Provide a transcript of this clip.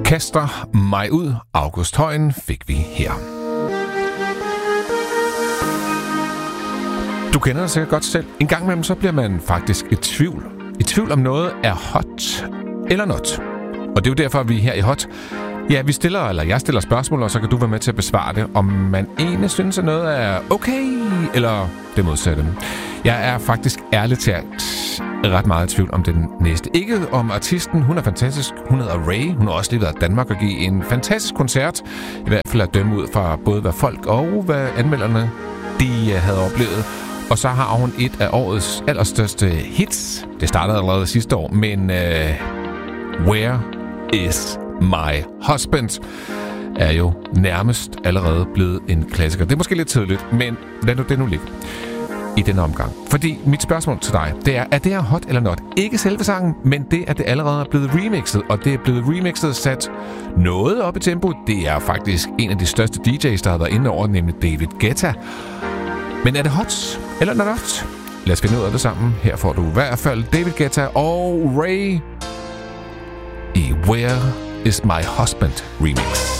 Kaster mig ud. August Højen fik vi her. Du kender det sikkert godt selv. En gang imellem så bliver man faktisk i tvivl. I tvivl om noget er hot eller not. Og det er jo derfor, at vi her i Hot, ja, jeg stiller spørgsmål, og så kan du være med til at besvare det, om man egentlig synes, at noget er okay, eller det modsatte. Jeg er faktisk ærligt talt ret meget i tvivl om den næste. Ikke om artisten, hun er fantastisk. Hun hedder Ray. Hun har også lige været i Danmark og give en fantastisk koncert. I hvert fald at dømme ud fra både, hvad folk og hvad anmelderne de havde oplevet. Og så har hun et af årets allerstørste hits. Det startede allerede sidste år, men Where is my husband er jo nærmest allerede blevet en klassiker. Det er måske lidt tidligt, men lad nu det nu ligge i denne omgang. Fordi mit spørgsmål til dig, det er det her hot eller not? Ikke selve sangen, men det, at det allerede er blevet remixet, og det er blevet remixet sat noget op i tempo. Det er faktisk en af de største DJ's, der har været inde over, nemlig David Guetta. Men er det hot eller not? Lad os finde ud af det sammen. Her får du i hvert fald David Guetta og Ray i Where is my husband remix.